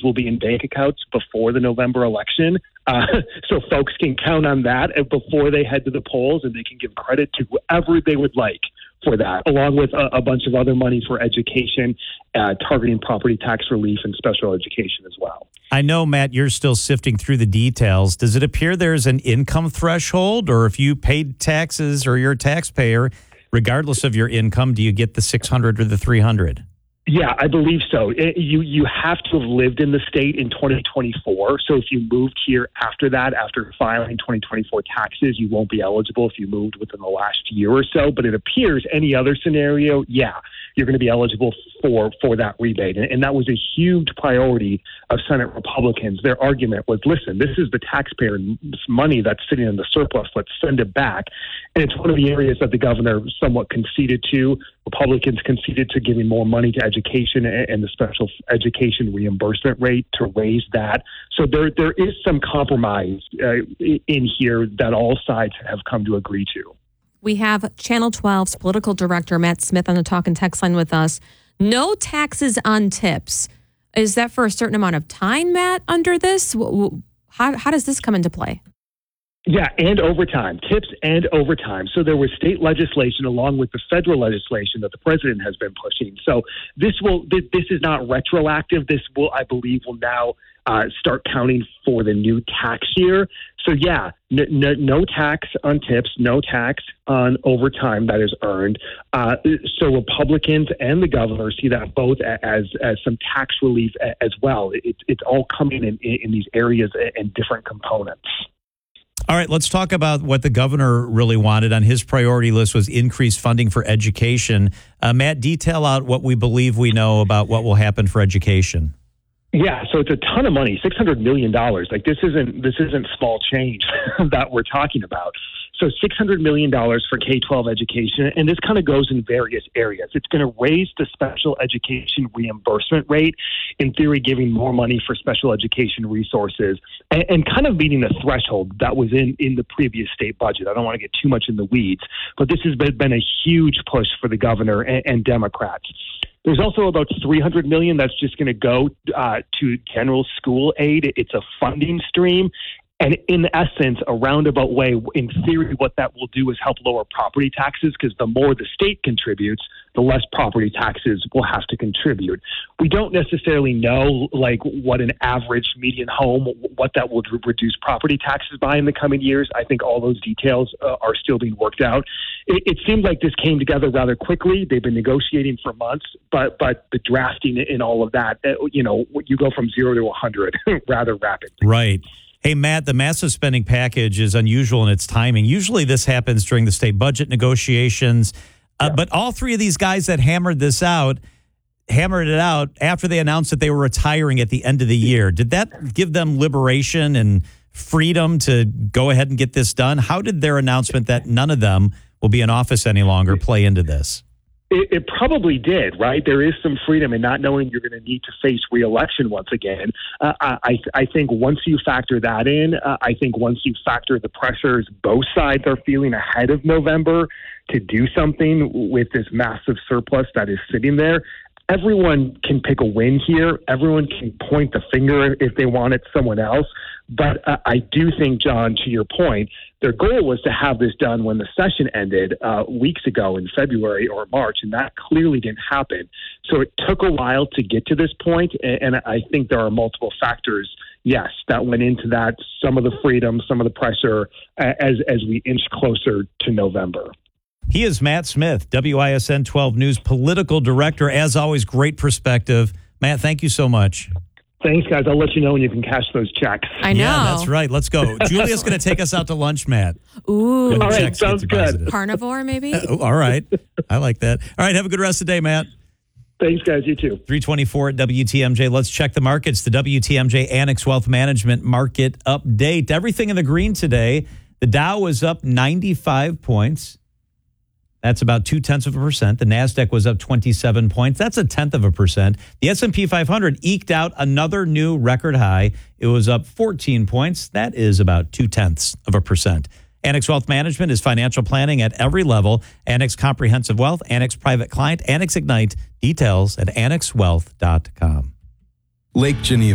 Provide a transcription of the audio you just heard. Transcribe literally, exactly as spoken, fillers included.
will be in bank accounts before the November election. Uh, so folks can count on that before they head to the polls, and they can give credit to whoever they would like for that, along with a, a bunch of other money for education, uh, targeting property tax relief and special education as well. I know, Matt, you're still sifting through the details. Does it appear there's an income threshold, or if you paid taxes or you're a taxpayer, regardless of your income, do you get the six hundred or the three hundred? Yeah, I believe so. It, you you have to have lived in the state in twenty twenty-four. So if you moved here after that, after filing twenty twenty-four taxes, you won't be eligible if you moved within the last year or so. But it appears any other scenario, yeah, you're going to be eligible for, for that rebate. And, and that was a huge priority of Senate Republicans. Their argument was, listen, this is the taxpayer money that's sitting in the surplus. Let's send it back. And it's one of the areas that the governor somewhat conceded to. Republicans conceded to giving more money to education and the special education reimbursement rate to raise that. So there there is some compromise uh, in here that all sides have come to agree to. We have Channel twelve's political director, Matt Smith, on the talk and text line with us. No taxes on tips. Is that for a certain amount of time, Matt, under this? How, how does this come into play? Yeah, and overtime, tips and overtime. So there was state legislation along with the federal legislation that the president has been pushing. So this will this is not retroactive. This will, I believe, will now uh, start counting for the new tax year. So yeah, no, no, no tax on tips, no tax on overtime that is earned. Uh, so Republicans and the governor see that both as as some tax relief as well. It's it's all coming in in these areas and different components. All right, let's talk about what the governor really wanted on his priority list was increased funding for education. Uh, Matt, detail out what we believe we know about what will happen for education. Yeah, so it's a ton of money, six hundred million dollars. Like this isn't this isn't small change that we're talking about. So six hundred million dollars for K twelve education, and this kind of goes in various areas. It's going to raise the special education reimbursement rate, in theory giving more money for special education resources, and, and kind of meeting the threshold that was in, in the previous state budget. I don't want to get too much in the weeds, but this has been, been a huge push for the governor and, and Democrats. There's also about three hundred million dollars that's just going to go uh, to general school aid. It's a funding stream. And in essence, a roundabout way, in theory, what that will do is help lower property taxes, because the more the state contributes, the less property taxes will have to contribute. We don't necessarily know, like, what an average median home, what that will reduce property taxes by in the coming years. I think all those details uh, are still being worked out. It, it seems like this came together rather quickly. They've been negotiating for months, but but the drafting in all of that, uh, you know, you go from zero to one hundred rather rapidly. Right. Hey, Matt, the massive spending package is unusual in its timing. Usually this happens during the state budget negotiations. Uh, yeah. But all three of these guys that hammered this out, hammered it out after they announced that they were retiring at the end of the year. Did that give them liberation and freedom to go ahead and get this done? How did their announcement that none of them will be in office any longer play into this? It, it probably did, right? There is some freedom in not knowing you're going to need to face re-election once again. Uh, I, I think once you factor that in, uh, I think once you factor the pressures both sides are feeling ahead of November to do something with this massive surplus that is sitting there, everyone can pick a win here. Everyone can point the finger if they want at someone else. But uh, I do think, John, to your point, their goal was to have this done when the session ended uh, weeks ago in February or March, and that clearly didn't happen. So it took a while to get to this point, and, and I think there are multiple factors, yes, that went into that, some of the freedom, some of the pressure uh, as as we inch closer to November. He is Matt Smith, W I S N twelve News political director. As always, great perspective. Matt, thank you so much. Thanks, guys. I'll let you know when you can cash those checks. I know. Yeah, that's right. Let's go. Julia's going to take us out to lunch, Matt. Ooh. All right, sounds good. Carnivore, maybe? Uh, all right. I like that. All right, have a good rest of the day, Matt. Thanks, guys. You too. three twenty-four at W T M J. Let's check the markets. The W T M J Annex Wealth Management Market Update. Everything in the green today. The Dow was up ninety-five points. That's about two-tenths of a percent. The NASDAQ was up twenty-seven points. That's a tenth of a percent. The S and P five hundred eked out another new record high. It was up fourteen points. That is about two-tenths of a percent. Annex Wealth Management is financial planning at every level. Annex Comprehensive Wealth, Annex Private Client, Annex Ignite. Details at annex wealth dot com. Lake Geneva.